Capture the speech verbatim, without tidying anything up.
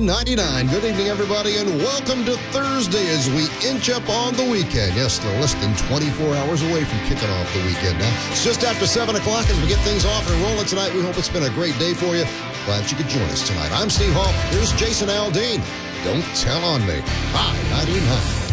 ninety-nine. Good evening, everybody, and welcome to Thursday as we inch up on the weekend. Yes, they're less than twenty-four hours away from kicking off the weekend now. It's just after seven o'clock as we get things off and rolling tonight. We hope it's been a great day for you. Glad you could join us tonight. I'm Steve Hall. Here's Jason Aldean. Don't tell on me. Hi, ninety-nine.